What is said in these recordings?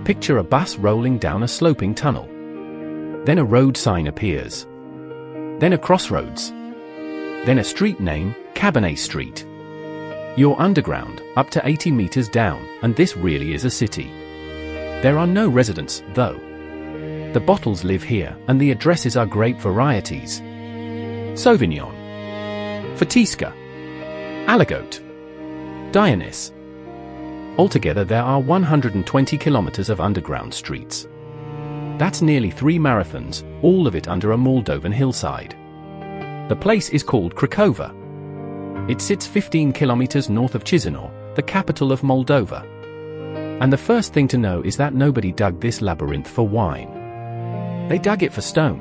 Picture a bus rolling down a sloping tunnel. Then a road sign appears. Then a crossroads. Then a street name, Cabernet Street. You're underground, up to 80 meters down, and this really is a city. There are no residents, though. The bottles live here, and the addresses are grape varieties: Sauvignon, Fatisca, Aligote, Dionys. Altogether there are 120 kilometers of underground streets. That's nearly 3 marathons, all of it under a Moldovan hillside. The place is called Craiova. It sits 15 kilometers north of Chisinau, the capital of Moldova. And the first thing to know is that nobody dug this labyrinth for wine. They dug it for stone.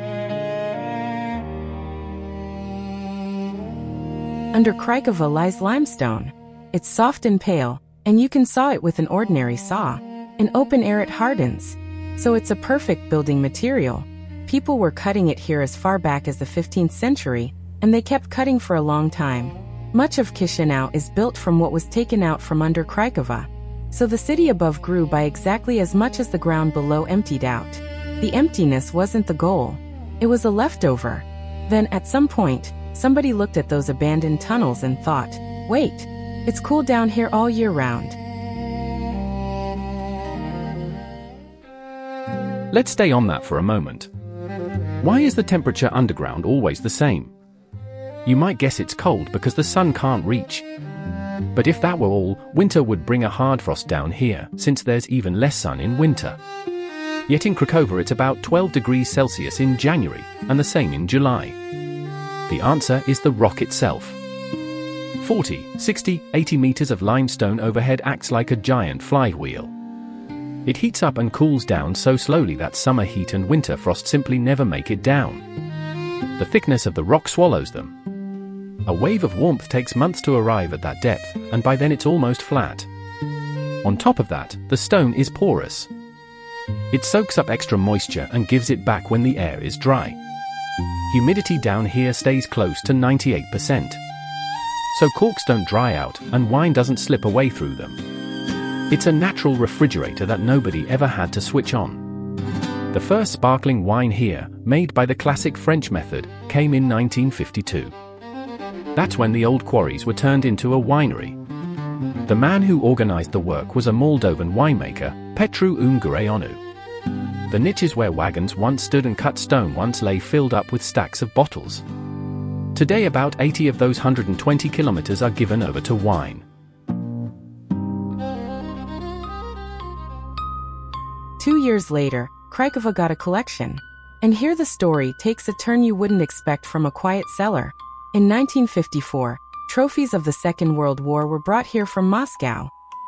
Under Craiova lies limestone. It's soft and pale, and you can saw it with an ordinary saw. In open air it hardens, so it's a perfect building material. People were cutting it here as far back as the 15th century, and they kept cutting for a long time. Much of Chisinau is built from what was taken out from under Craiova. So the city above grew by exactly as much as the ground below emptied out. The emptiness wasn't the goal. It was a leftover. Then, at some point, somebody looked at those abandoned tunnels and thought, wait, it's cool down here all year round. Let's stay on that for a moment. Why is the temperature underground always the same? You might guess it's cold because the sun can't reach. But if that were all, winter would bring a hard frost down here, since there's even less sun in winter. Yet in Craiova it's about 12 degrees Celsius in January, and the same in July. The answer is the rock itself. 40, 60, 80 meters of limestone overhead acts like a giant flywheel. It heats up and cools down so slowly that summer heat and winter frost simply never make it down. The thickness of the rock swallows them. A wave of warmth takes months to arrive at that depth, and by then it's almost flat. On top of that, the stone is porous. It soaks up extra moisture and gives it back when the air is dry. Humidity down here stays close to 98%. So corks don't dry out and wine doesn't slip away through them. It's a natural refrigerator that nobody ever had to switch on. The first sparkling wine here, made by the classic French method, came in 1952. That's when the old quarries were turned into a winery. The man who organized the work was a Moldovan winemaker, Petru Ungureanu. The niches where wagons once stood and cut stone once lay filled up with stacks of bottles. Today about 80 of those 120 kilometers are given over to wine. 2 years later, Craiova got a collection. And here the story takes a turn you wouldn't expect from a quiet cellar. In 1954, trophies of the Second World War were brought here from Moscow.